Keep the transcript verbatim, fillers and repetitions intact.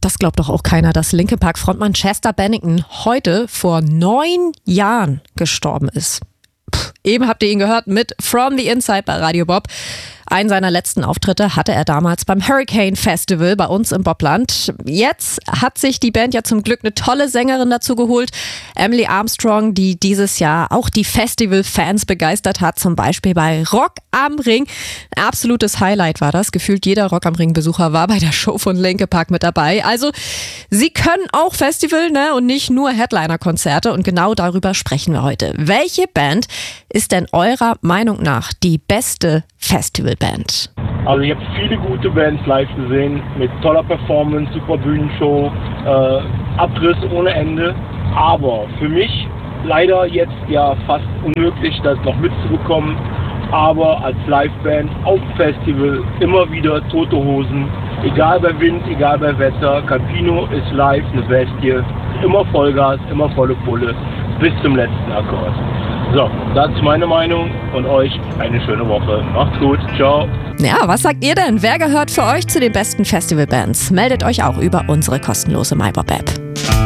Das glaubt doch auch keiner, dass Linkin Park Frontmann Chester Bennington heute vor neun Jahren gestorben ist. Pff, eben habt ihr ihn gehört mit From the Inside bei Radio Bob. Einen seiner letzten Auftritte hatte er damals beim Hurricane Festival bei uns im Bobland. Jetzt hat sich die Band ja zum Glück eine tolle Sängerin dazu geholt, Emily Armstrong, die dieses Jahr auch die Festival-Fans begeistert hat, zum Beispiel bei Rock am Ring. Ein absolutes Highlight war das. Gefühlt jeder Rock am Ring-Besucher war bei der Show von Linkin Park mit dabei. Also sie können auch Festival, ne, und nicht nur Headliner-Konzerte, und genau darüber sprechen wir heute. Welche Band ist denn eurer Meinung nach die beste Festivalband? Also ich habe viele gute Bands live gesehen, mit toller Performance, super Bühnenshow, äh, Abriss ohne Ende. Aber für mich leider jetzt ja fast unmöglich, das noch mitzubekommen. Aber als Liveband auf Festival immer wieder Tote Hosen. Egal bei Wind, egal bei Wetter. Campino ist live eine Bestie. Immer Vollgas, immer volle Pulle. Bis zum letzten Akkord. So, das ist meine Meinung, und euch eine schöne Woche. Macht's gut, ciao. Ja, was sagt ihr denn? Wer gehört für euch zu den besten Festivalbands? Meldet euch auch über unsere kostenlose MyBob-App.